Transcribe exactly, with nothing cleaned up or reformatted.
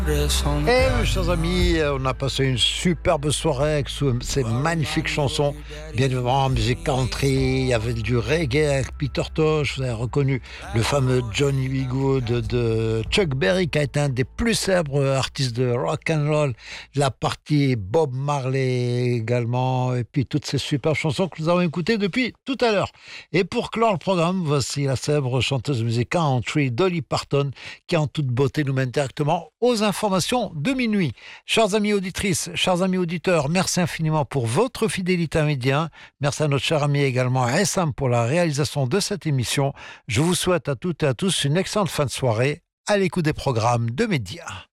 Eh oui, chers amis, on a passé une superbe soirée avec ce- ces magnifiques chansons. Bien évidemment, musique country, il y avait du reggae avec Peter Tosh, vous avez reconnu le fameux Johnny B. Good de Chuck Berry, qui a été un des plus célèbres artistes de rock and roll. La partie Bob Marley également, et puis toutes ces superbes chansons que nous avons écoutées depuis tout à l'heure. Et pour clore le programme, voici la célèbre chanteuse de musique country Dolly Parton, qui en toute beauté nous mène directement aux informations de minuit. Chers amis auditrices, chers amis auditeurs, merci infiniment pour votre fidélité à Média. Merci à notre cher ami également Essam pour la réalisation de cette émission. Je vous souhaite à toutes et à tous une excellente fin de soirée à l'écoute des programmes de Média.